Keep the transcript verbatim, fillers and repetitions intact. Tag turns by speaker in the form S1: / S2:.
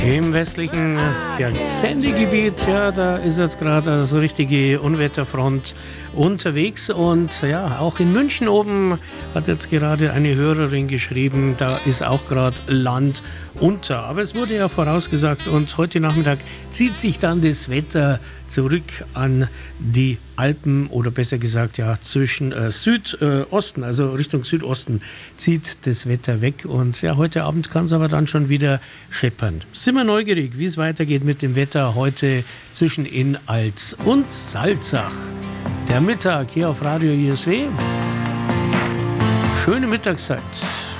S1: Im westlichen ja, Sendegebiet, ja, da ist jetzt gerade so richtige Unwetterfront unterwegs und ja, auch in München oben hat jetzt gerade eine Hörerin geschrieben, da ist auch gerade Land unter. Aber es wurde ja vorausgesagt und heute Nachmittag zieht sich dann das Wetter zurück an die Alpen oder besser gesagt ja zwischen äh, Südosten, äh, also Richtung Südosten zieht das Wetter weg und ja, heute Abend kann es aber dann schon wieder scheppern. Sind wir neugierig, wie es weitergeht mit dem Wetter heute zwischen Inn-Alz und Salzach. Der Mittag hier auf Radio I S W. Schöne Mittagszeit.